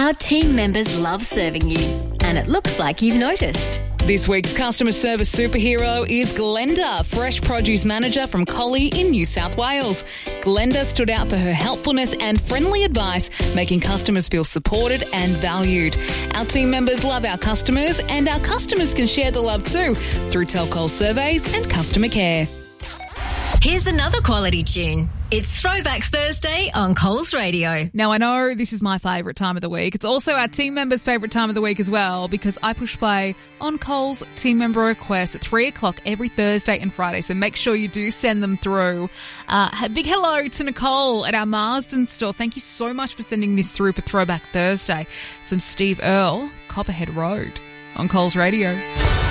Our team members love serving you, and it looks like you've noticed. This week's customer service superhero is Glenda, Fresh Produce Manager from Collie in New South Wales. Glenda stood out for her helpfulness and friendly advice, making customers feel supported and valued. Our team members love our customers, and our customers can share the love too through Tell Coles surveys and customer care. Here's another quality tune. It's Throwback Thursday on Coles Radio. Now, I know this is my favourite time of the week. It's also our team members' favourite time of the week as well, because I push play on Coles team member requests at 3 o'clock every Thursday and Friday, so make sure you do send them through. Big hello to Nicole at our Marsden store. Thank you so much for sending this through for Throwback Thursday. Some Steve Earle, Copperhead Road on Coles Radio.